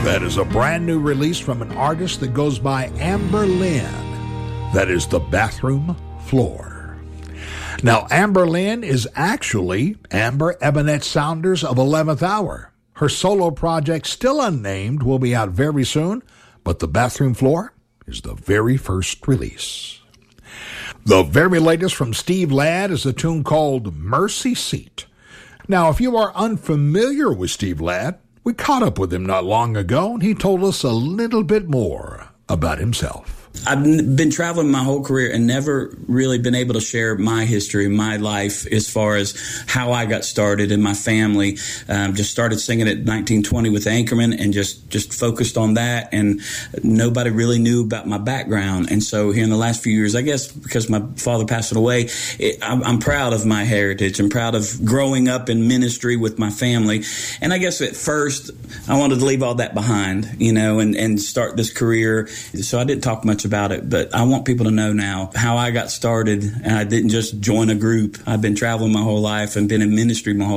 That is a brand new release from an artist that goes by Amber Lynn. That is The Bathroom Floor. Now, Amber Lynn is actually Amber Ebonette Saunders of 11th Hour. Her solo project, still unnamed, will be out very soon, but The Bathroom Floor is the very first release. The very latest from Steve Ladd is a tune called Mercy Seat. Now, if you are unfamiliar with Steve Ladd, we caught up with him not long ago, and he told us a little bit more about himself. I've been traveling my whole career and never really been able to share my history, my life, as far as how I got started in my family. Just started singing at 1920 with Anchorman and just focused on that. And nobody really knew about my background. And so here in the last few years, I guess because my father passed away, I'm proud of my heritage. I'm proud of growing up in ministry with my family. And I guess at first I wanted to leave all that behind, and start this career. So I didn't talk much about it, but I want people to know now how I got started, and I didn't just join a group. I've been traveling my whole life and been in ministry my whole